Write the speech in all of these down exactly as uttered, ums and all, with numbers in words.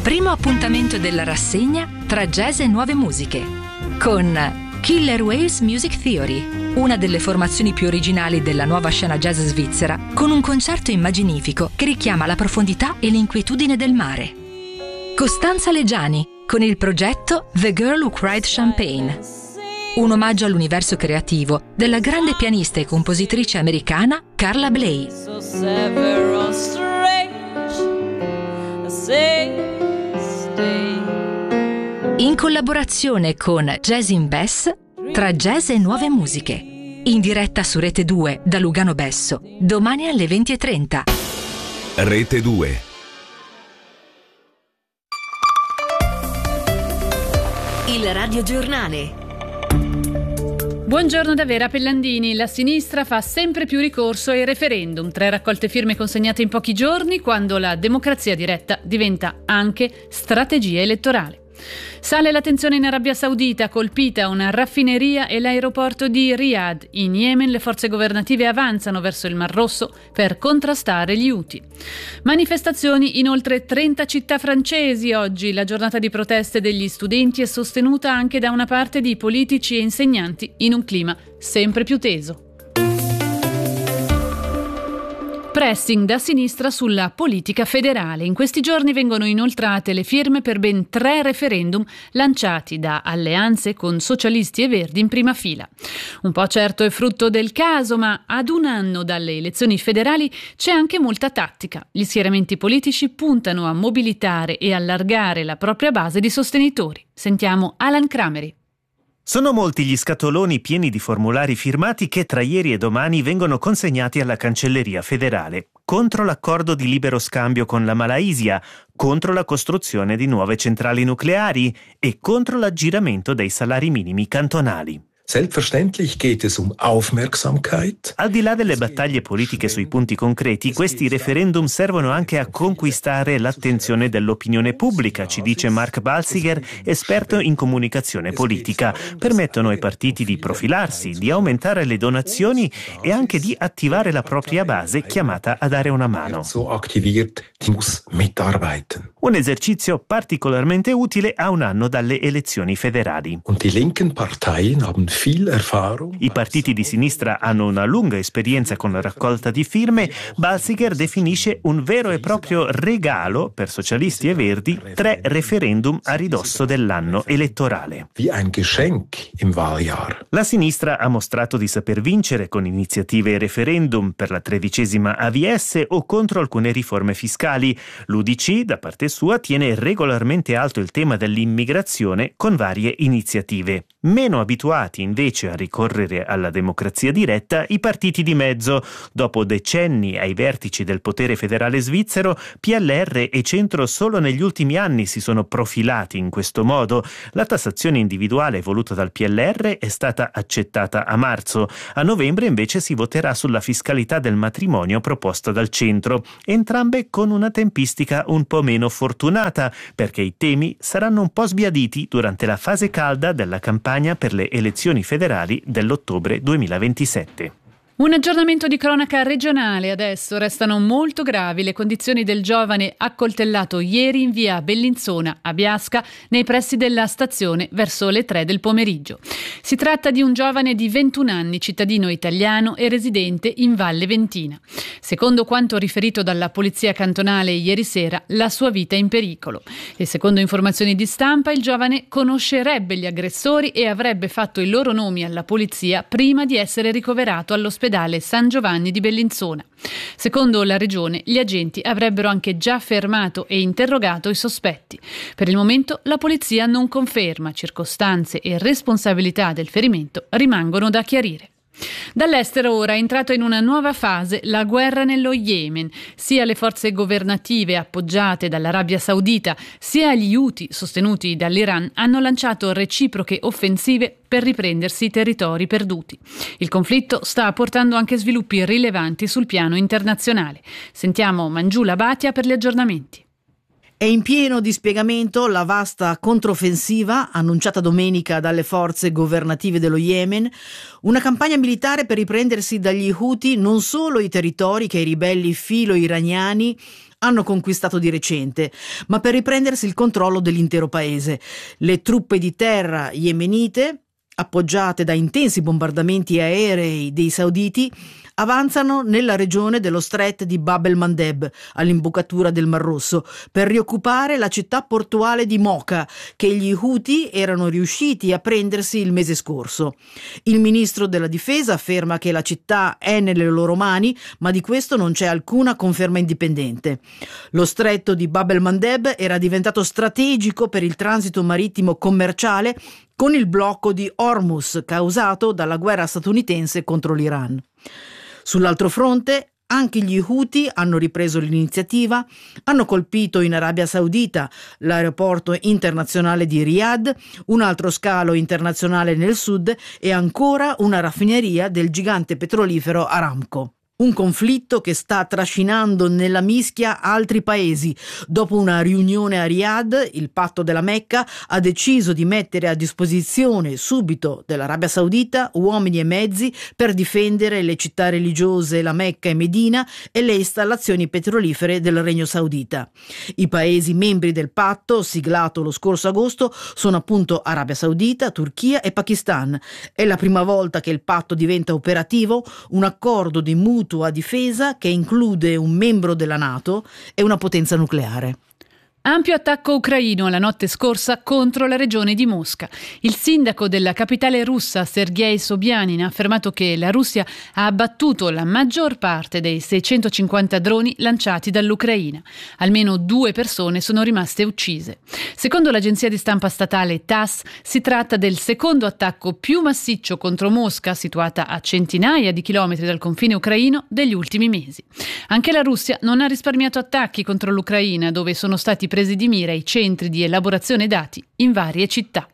Primo appuntamento della rassegna tra jazz e nuove musiche con Killer Whales Music Theory, una delle formazioni più originali della nuova scena jazz svizzera, con un concerto immaginifico che richiama la profondità e l'inquietudine del mare. Costanza Leggiani con il progetto The Girl Who Cried Champagne, un omaggio all'universo creativo della grande pianista e compositrice americana Carla Bley. In collaborazione con Jazz in Bass, tra jazz e nuove musiche. In diretta su Rete due da Lugano Besso, domani alle venti e trenta. Rete due. Il radiogiornale. Buongiorno da Vera Pellandini. La sinistra fa sempre più ricorso ai referendum. Tre raccolte firme consegnate in pochi giorni, quando la democrazia diretta diventa anche strategia elettorale. Sale la tensione in Arabia Saudita, colpita una raffineria e l'aeroporto di Riyadh. In Yemen le forze governative avanzano verso il Mar Rosso per contrastare gli Houthi. Manifestazioni in oltre trenta città francesi oggi. La giornata di proteste degli studenti è sostenuta anche da una parte di politici e insegnanti in un clima sempre più teso. Pressing da sinistra sulla politica federale. In questi giorni vengono inoltrate le firme per ben tre referendum lanciati da alleanze con socialisti e verdi in prima fila. Un po' certo è frutto del caso, ma ad un anno dalle elezioni federali c'è anche molta tattica. Gli schieramenti politici puntano a mobilitare e allargare la propria base di sostenitori. Sentiamo Alan Crameri. Sono molti gli scatoloni pieni di formulari firmati che tra ieri e domani vengono consegnati alla Cancelleria federale, contro l'accordo di libero scambio con la Malaysia, contro la costruzione di nuove centrali nucleari e contro l'aggiramento dei salari minimi cantonali. Selbstverständlich geht es um Aufmerksamkeit. Al di là delle battaglie politiche sui punti concreti, questi referendum servono anche a conquistare l'attenzione dell'opinione pubblica, ci dice Mark Balsiger, esperto in comunicazione politica. Permettono ai partiti di profilarsi, di aumentare le donazioni e anche di attivare la propria base chiamata a dare una mano. So aktiviert, die muss mitarbeiten. Un esercizio particolarmente utile a un anno dalle elezioni federali. Und die linken Parteien haben viel Erfahrung. I partiti di sinistra hanno una lunga esperienza con la raccolta di firme. Balsiger definisce un vero e proprio regalo per socialisti e verdi tre referendum a ridosso dell'anno elettorale. Wie ein Geschenk im Wahljahr. La sinistra ha mostrato di saper vincere con iniziative e referendum per la tredicesima A V S o contro alcune riforme fiscali. L'U D C, da parte sua, tiene regolarmente alto il tema dell'immigrazione con varie iniziative. Meno abituati invece a ricorrere alla democrazia diretta i partiti di mezzo. Dopo decenni ai vertici del potere federale svizzero, P L R e Centro solo negli ultimi anni si sono profilati in questo modo. La tassazione individuale voluta dal P L R è stata accettata a marzo. A novembre invece si voterà sulla fiscalità del matrimonio proposta dal Centro, entrambe con una tempistica un po' meno fortunata, perché i temi saranno un po' sbiaditi durante la fase calda della campagna per le elezioni federali dell'ottobre duemilaventisette. Un aggiornamento di cronaca regionale adesso. Restano molto gravi le condizioni del giovane accoltellato ieri in via Bellinzona a Biasca, nei pressi della stazione, verso le tre del pomeriggio. Si tratta di un giovane di ventuno anni, cittadino italiano e residente in Valle Ventina. Secondo quanto riferito dalla polizia cantonale ieri sera, la sua vita è in pericolo. E secondo informazioni di stampa, il giovane conoscerebbe gli aggressori e avrebbe fatto i loro nomi alla polizia prima di essere ricoverato all'ospedale San Giovanni di Bellinzona. Secondo la regione, gli agenti avrebbero anche già fermato e interrogato i sospetti. Per il momento la polizia non conferma, circostanze e responsabilità del ferimento rimangono da chiarire. Dall'estero ora è entrata in una nuova fase la guerra nello Yemen. Sia le forze governative appoggiate dall'Arabia Saudita sia gli Houthi sostenuti dall'Iran hanno lanciato reciproche offensive per riprendersi i territori perduti. Il conflitto sta portando anche sviluppi rilevanti sul piano internazionale. Sentiamo Mangiula Bhatia per gli aggiornamenti. È in pieno dispiegamento la vasta controffensiva annunciata domenica dalle forze governative dello Yemen, una campagna militare per riprendersi dagli Houthi non solo i territori che i ribelli filo-iraniani hanno conquistato di recente, ma per riprendersi il controllo dell'intero paese. Le truppe di terra yemenite, appoggiate da intensi bombardamenti aerei dei sauditi, avanzano nella regione dello Stret di Bab el-Mandeb, all'imboccatura del Mar Rosso, per rioccupare la città portuale di Mocha, che gli Houthi erano riusciti a prendersi il mese scorso. Il ministro della difesa afferma che la città è nelle loro mani, ma di questo non c'è alcuna conferma indipendente. Lo stretto di Bab el-Mandeb era diventato strategico per il transito marittimo commerciale con il blocco di Hormuz causato dalla guerra statunitense contro l'Iran. Sull'altro fronte, anche gli Houthi hanno ripreso l'iniziativa, hanno colpito in Arabia Saudita l'aeroporto internazionale di Riyadh, un altro scalo internazionale nel sud e ancora una raffineria del gigante petrolifero Aramco. Un conflitto che sta trascinando nella mischia altri paesi. Dopo una riunione a Riyadh, il patto della Mecca ha deciso di mettere a disposizione subito dell'Arabia Saudita uomini e mezzi per difendere le città religiose, la Mecca e Medina, e le installazioni petrolifere del Regno Saudita. I paesi membri del patto, siglato lo scorso agosto, sono appunto Arabia Saudita, Turchia e Pakistan. È la prima volta che il patto diventa operativo, un accordo di mutua a difesa che include un membro della NATO e una potenza nucleare. Ampio attacco ucraino la notte scorsa contro la regione di Mosca. Il sindaco della capitale russa, Sergei Sobyanin, ha affermato che la Russia ha abbattuto la maggior parte dei seicentocinquanta droni lanciati dall'Ucraina. Almeno due persone sono rimaste uccise. Secondo l'agenzia di stampa statale T A S S, si tratta del secondo attacco più massiccio contro Mosca, situata a centinaia di chilometri dal confine ucraino, degli ultimi mesi. Anche la Russia non ha risparmiato attacchi contro l'Ucraina, dove sono stati presi di mira i centri di elaborazione dati in varie città.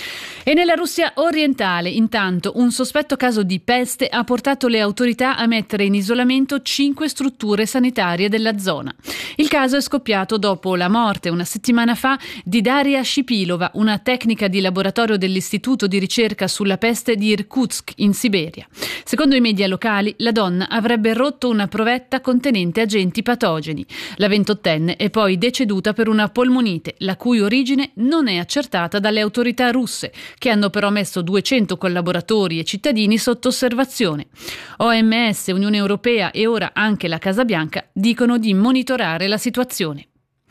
E nella Russia orientale, intanto, un sospetto caso di peste ha portato le autorità a mettere in isolamento cinque strutture sanitarie della zona. Il caso è scoppiato dopo la morte, una settimana fa, di Daria Shipilova, una tecnica di laboratorio dell'Istituto di ricerca sulla peste di Irkutsk, in Siberia. Secondo i media locali, la donna avrebbe rotto una provetta contenente agenti patogeni. La ventottenne è poi deceduta per una polmonite, la cui origine non è accertata dalle autorità russe, che hanno però messo duecento collaboratori e cittadini sotto osservazione. O M S, Unione Europea e ora anche la Casa Bianca dicono di monitorare la situazione.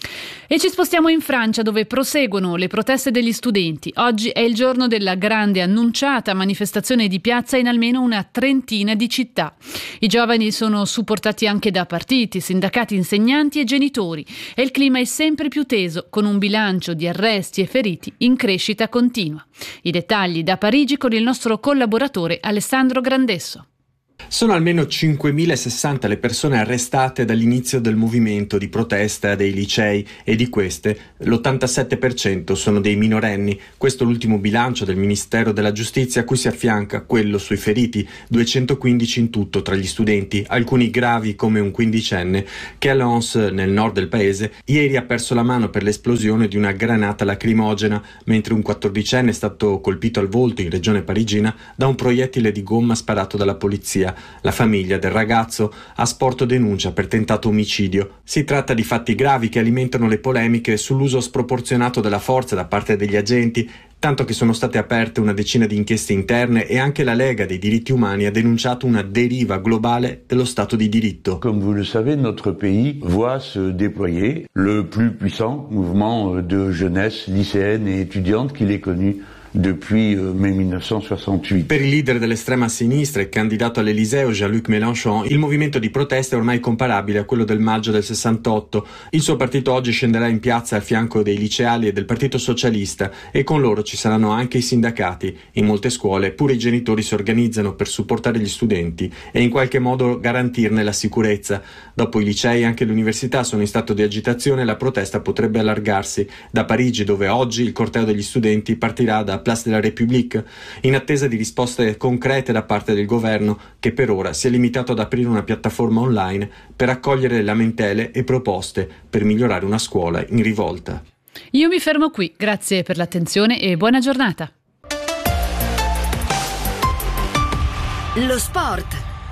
E ci spostiamo in Francia, dove proseguono le proteste degli studenti. Oggi è il giorno della grande annunciata manifestazione di piazza in almeno una trentina di città. I giovani sono supportati anche da partiti, sindacati, insegnanti e genitori e il clima è sempre più teso, con un bilancio di arresti e feriti in crescita continua. I dettagli da Parigi con il nostro collaboratore Alessandro Grandesso. Sono almeno cinquemilasessanta le persone arrestate dall'inizio del movimento di protesta dei licei e di queste l'ottantasette per cento sono dei minorenni. Questo è l'ultimo bilancio del Ministero della Giustizia, a cui si affianca quello sui feriti, duecentoquindici in tutto tra gli studenti, alcuni gravi come un quindicenne che a Lens, nel nord del paese, ieri ha perso la mano per l'esplosione di una granata lacrimogena, mentre un quattordicenne è stato colpito al volto in regione parigina da un proiettile di gomma sparato dalla polizia. La famiglia del ragazzo ha sporto denuncia per tentato omicidio. Si tratta di fatti gravi che alimentano le polemiche sull'uso sproporzionato della forza da parte degli agenti, tanto che sono state aperte una decina di inchieste interne e anche la Lega dei diritti umani ha denunciato una deriva globale dello Stato di diritto. Comme vous le savez, notre pays voit se déployer le plus puissant mouvement de jeunesse lycéenne et étudiante qu'il ait connu depuis mai millenovecentosoixanthuit. Per il leader dell'estrema sinistra e candidato all'Eliseo Jean-Luc Mélenchon, il movimento di protesta è ormai comparabile a quello del maggio del sessantotto. Il suo partito oggi scenderà in piazza a fianco dei liceali e del Partito Socialista e con loro ci saranno anche i sindacati. In molte scuole pure i genitori si organizzano per supportare gli studenti e in qualche modo garantirne la sicurezza. Dopo i licei anche le università sono in stato di agitazione e la protesta potrebbe allargarsi. Da Parigi, dove oggi il corteo degli studenti partirà da Place de la République, in attesa di risposte concrete da parte del governo, che per ora si è limitato ad aprire una piattaforma online per accogliere lamentele e proposte per migliorare una scuola in rivolta. Io mi fermo qui, grazie per l'attenzione e buona giornata. Lo sport.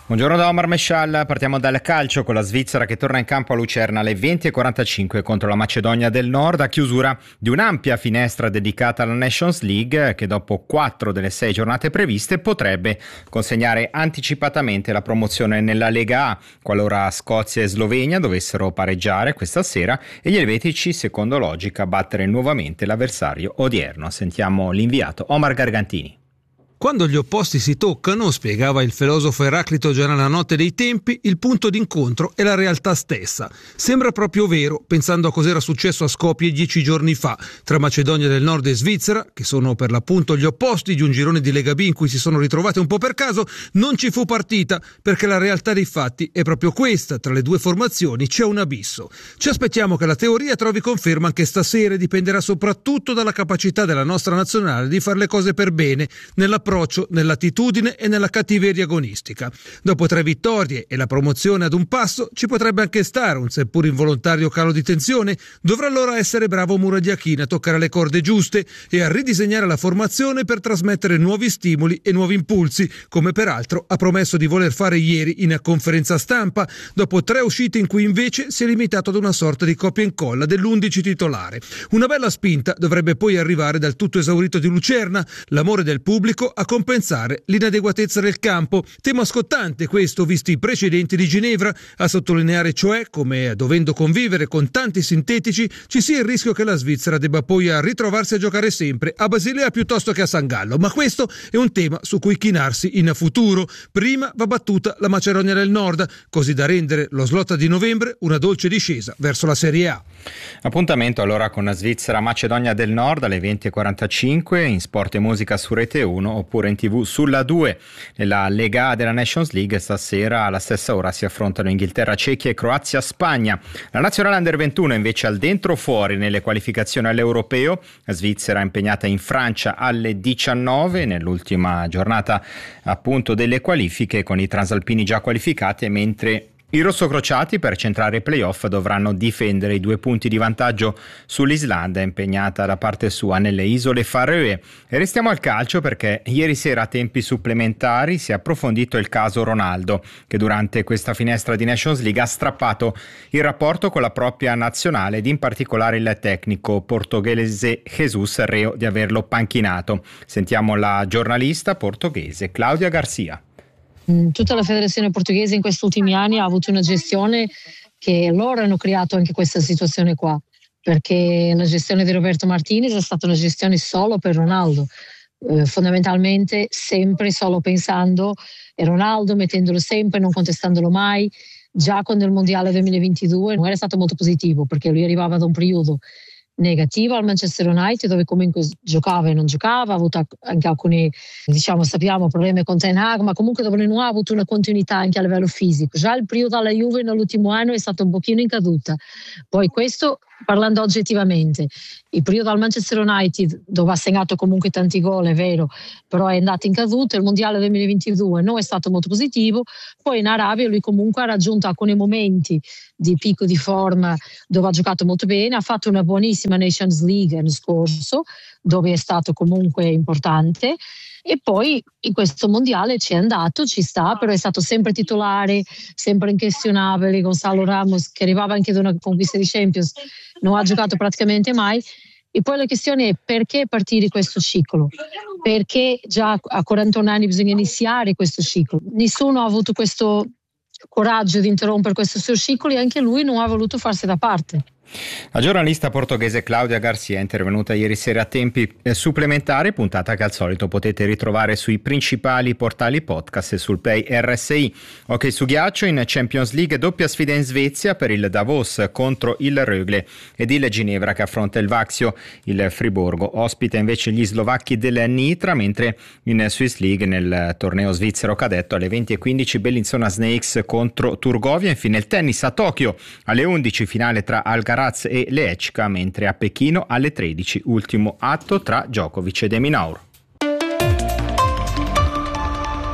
Buongiorno da Omar Mescial, partiamo dal calcio con la Svizzera che torna in campo a Lucerna alle venti e quarantacinque contro la Macedonia del Nord a chiusura di un'ampia finestra dedicata alla Nations League che dopo quattro delle sei giornate previste potrebbe consegnare anticipatamente la promozione nella Lega A qualora Scozia e Slovenia dovessero pareggiare questa sera e gli elvetici secondo logica battere nuovamente l'avversario odierno. Sentiamo l'inviato Omar Gargantini. Quando gli opposti si toccano, spiegava il filosofo Eraclito già nella Notte dei Tempi, il punto d'incontro è la realtà stessa. Sembra proprio vero, pensando a cos'era successo a Skopje dieci giorni fa, tra Macedonia del Nord e Svizzera, che sono per l'appunto gli opposti di un girone di Lega B in cui si sono ritrovate un po' per caso, non ci fu partita, perché la realtà dei fatti è proprio questa, tra le due formazioni c'è un abisso. Ci aspettiamo che la teoria trovi conferma anche stasera e dipenderà soprattutto dalla capacità della nostra nazionale di fare le cose per bene, nella nell'attitudine e nella cattiveria agonistica. Dopo tre vittorie e la promozione ad un passo ci potrebbe anche stare un seppur involontario calo di tensione. Dovrà allora essere bravo Muradiakin a toccare le corde giuste e a ridisegnare la formazione per trasmettere nuovi stimoli e nuovi impulsi, come peraltro ha promesso di voler fare ieri in conferenza stampa, dopo tre uscite in cui invece si è limitato ad una sorta di copia e incolla dell'undici titolare. Una bella spinta dovrebbe poi arrivare dal tutto esaurito di Lucerna, l'amore del pubblico a compensare l'inadeguatezza del campo. Tema scottante questo, visti i precedenti di Ginevra, a sottolineare cioè come, dovendo convivere con tanti sintetici, ci sia il rischio che la Svizzera debba poi a ritrovarsi a giocare sempre a Basilea piuttosto che a San Gallo. Ma questo è un tema su cui chinarsi in futuro. Prima va battuta la Macedonia del Nord, così da rendere lo slot di novembre una dolce discesa verso la Serie A. Appuntamento allora con la Svizzera Macedonia del Nord alle venti e quarantacinque in Sport e Musica su Rete uno oppure in tv sulla due. Nella Lega A della Nations League stasera alla stessa ora si affrontano Inghilterra, Cechia e Croazia, Spagna. La nazionale under ventuno invece al dentro fuori nelle qualificazioni all'Europeo. La Svizzera impegnata in Francia alle diciannove nell'ultima giornata appunto delle qualifiche con i transalpini già qualificati, mentre i rossocrociati per centrare i playoff dovranno difendere i due punti di vantaggio sull'Islanda impegnata da parte sua nelle isole Faroe. E restiamo al calcio perché ieri sera a tempi supplementari si è approfondito il caso Ronaldo, che durante questa finestra di Nations League ha strappato il rapporto con la propria nazionale ed in particolare il tecnico portoghese Jesus, reo di averlo panchinato. Sentiamo la giornalista portoghese Claudia Garcia. Tutta la federazione portoghese in questi ultimi anni ha avuto una gestione che loro hanno creato anche questa situazione qua, perché la gestione di Roberto Martinez è stata una gestione solo per Ronaldo, eh, fondamentalmente sempre solo pensando a Ronaldo, mettendolo sempre, non contestandolo mai. Già con il mondiale duemilaventidue non era stato molto positivo perché lui arrivava da un periodo negativo al Manchester United dove comunque giocava e non giocava, ha avuto anche alcuni, diciamo, sappiamo, problemi con Ten Hag, ma comunque dove non ha avuto una continuità anche a livello fisico. Già il periodo alla Juve nell'ultimo anno è stato un pochino in caduta. Poi questo parlando oggettivamente, il periodo al Manchester United dove ha segnato comunque tanti gol, è vero, però è andato in caduta. Il mondiale duemilaventidue non è stato molto positivo. Poi in Arabia lui comunque ha raggiunto alcuni momenti di picco di forma dove ha giocato molto bene, ha fatto una buonissima Nations League l'anno scorso dove è stato comunque importante e poi in questo mondiale ci è andato, ci sta, però è stato sempre titolare, sempre inquestionabile. Gonzalo Ramos, che arrivava anche da una conquista di Champions, non ha giocato praticamente mai. E poi la questione è perché partire questo ciclo? Perché già a quarantuno anni bisogna iniziare questo ciclo? Nessuno ha avuto questo coraggio di interrompere questo suo ciclo e anche lui non ha voluto farsi da parte. La giornalista portoghese Claudia Garcia è intervenuta ieri sera a tempi supplementari, puntata che al solito potete ritrovare sui principali portali podcast e sul Play R S I. Ok su ghiaccio in Champions League, doppia sfida in Svezia per il Davos contro il Rögle ed il Ginevra che affronta il Vaxio. Il Friburgo ospita invece gli slovacchi del Nitra, mentre in Swiss League nel torneo svizzero cadetto alle venti e quindici Bellinzona Snakes contro Turgovia. Infine il tennis a Tokyo alle undici finale tra Alcaraz e Lechka, mentre a Pechino alle tredici ultimo atto tra Djokovic e De Minaur.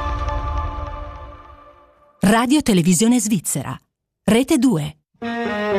Radio Televisione Svizzera, Rete due.